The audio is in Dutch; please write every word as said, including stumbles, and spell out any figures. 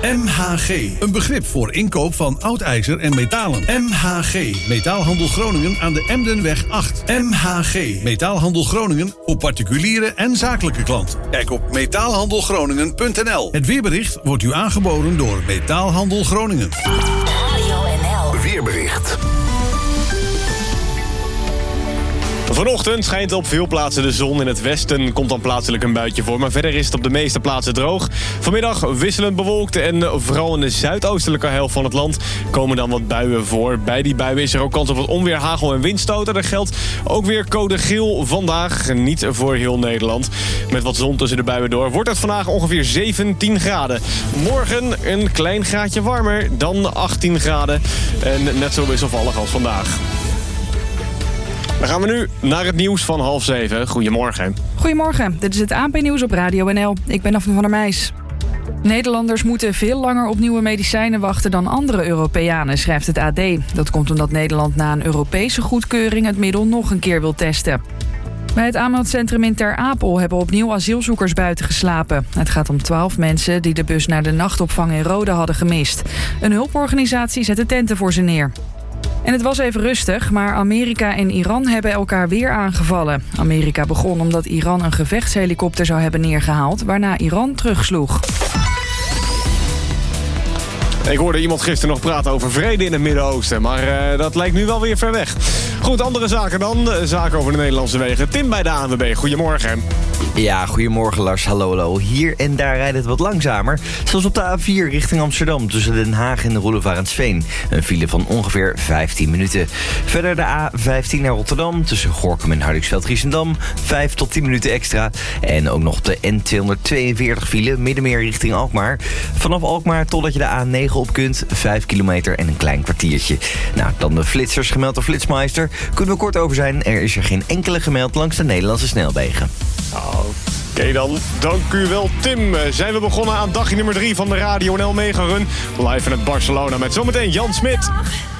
M H G, een begrip voor inkoop van oud ijzer en metalen. M H G, Metaalhandel Groningen aan de Emdenweg acht. M H G, Metaalhandel Groningen voor particuliere en zakelijke klanten. Kijk op metaalhandelgroningen punt n l. Het weerbericht wordt u aangeboden door Metaalhandel Groningen. Radio N L. Weerbericht. Vanochtend schijnt op veel plaatsen de zon. In het westen komt dan plaatselijk een buitje voor. Maar verder is het op de meeste plaatsen droog. Vanmiddag wisselend bewolkt. En vooral in de zuidoostelijke helft van het land komen dan wat buien voor. Bij die buien is er ook kans op wat onweer, hagel en windstoten. Er geldt ook weer code geel vandaag. Niet voor heel Nederland. Met wat zon tussen de buien door wordt het vandaag ongeveer zeventien graden. Morgen een klein graadje warmer dan achttien graden. En net zo wisselvallig als vandaag. Dan gaan we nu naar het nieuws van half zeven. Goedemorgen. Goedemorgen, dit is het A N P-nieuws op Radio N L. Ik ben Daphne van der Meijs. Nederlanders moeten veel langer op nieuwe medicijnen wachten dan andere Europeanen, schrijft het A D. Dat komt omdat Nederland na een Europese goedkeuring het middel nog een keer wil testen. Bij het aanmeldcentrum in Ter Apel hebben opnieuw asielzoekers buiten geslapen. Het gaat om twaalf mensen die de bus naar de nachtopvang in Rode hadden gemist. Een hulporganisatie zette tenten voor ze neer. En het was even rustig, maar Amerika en Iran hebben elkaar weer aangevallen. Amerika begon omdat Iran een gevechtshelikopter zou hebben neergehaald, waarna Iran terugsloeg. Ik hoorde iemand gisteren nog praten over vrede in het Midden-Oosten, maar uh, dat lijkt nu wel weer ver weg. Goed, andere zaken dan. Zaken over de Nederlandse wegen. Tim bij de A N W B, goedemorgen. Ja, goedemorgen Lars, hallo hallo. Hier en daar rijdt het wat langzamer. Zoals op de A vier richting Amsterdam tussen Den Haag en de Roelevarensveen. Een file van ongeveer vijftien minuten. Verder de A vijftien naar Rotterdam tussen Gorinchem en Hardingsveld-Giessendam. vijf tot tien minuten extra. En ook nog de N tweehonderdtweeënveertig file, middenmeer richting Alkmaar. Vanaf Alkmaar totdat je de A negen op kunt, vijf kilometer en een klein kwartiertje. Nou, dan de flitsers gemeld door Flitsmeister. Kunnen we kort over zijn, er is er geen enkele gemeld langs de Nederlandse snelwegen. Oké okay dan, dank u wel Tim. Zijn we begonnen aan dagje nummer drie van de Radio N L Mega Run. Live vanuit Barcelona met zometeen Jan Smit.